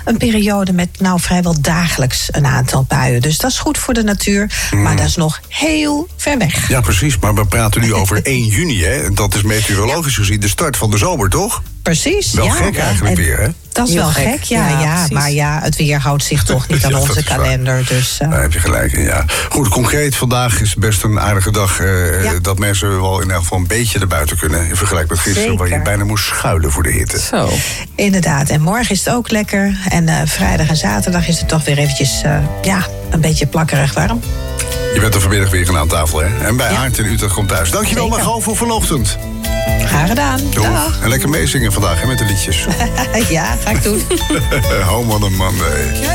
een periode met vrijwel dagelijks een aantal buien. Dus dat is goed voor de natuur, maar dat is nog heel ver weg. Ja, precies. Maar we praten nu over 1 juni, hè? Dat is meteorologisch gezien de start van de zomer, toch? Precies, wel gek eigenlijk weer, hè? Dat is Heel wel gek. gek, ja. Maar het weer houdt zich toch niet aan onze kalender. Dus, daar heb je gelijk in, ja. Goed, concreet, vandaag is best een aardige dag... dat mensen wel in elk geval een beetje naar buiten kunnen... in vergelijking met gisteren, Zeker. waar je bijna moest schuilen voor de hitte. Zo. Inderdaad, en morgen is het ook lekker. En vrijdag en zaterdag is het toch weer eventjes een beetje plakkerig warm. Je bent er vanmiddag weer aan tafel, hè? En bij Aart in Utrecht komt thuis. Dankjewel, Zeker. Margot, voor vanochtend. Graag gedaan. Doei. Dag. En lekker meezingen vandaag, hè, met de liedjes. Ja, ga ik doen. Home on a Monday.